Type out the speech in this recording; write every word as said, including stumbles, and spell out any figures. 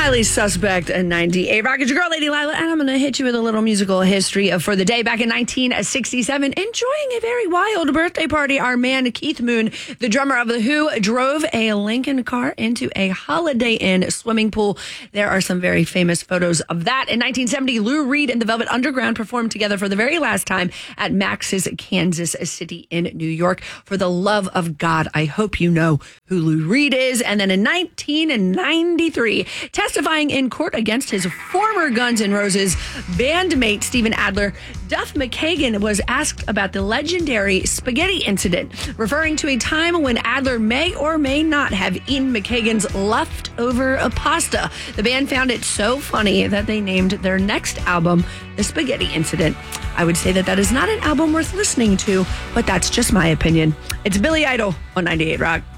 Highly Suspect in ninety-eight. Rock, it's your girl, Lady Lila, and I'm going to hit you with a little musical history for the day. Back in nineteen sixty-seven, enjoying a very wild birthday party, our man Keith Moon, the drummer of The Who, drove a Lincoln car into a Holiday Inn swimming pool. There are some very famous photos of that. In nineteen seventy, Lou Reed and the Velvet Underground performed together for the very last time at Max's Kansas City in New York. For the love of God, I hope you know who Lou Reed is. And then in nineteen ninety-three, testifying in court against his former Guns N' Roses bandmate Steven Adler, Duff McKagan was asked about the legendary spaghetti incident, referring to a time when Adler may or may not have eaten McKagan's leftover pasta. The band found it so funny that they named their next album The Spaghetti Incident. I would say that that is not an album worth listening to, but that's just my opinion. It's Billy Idol on ninety-eight Rock.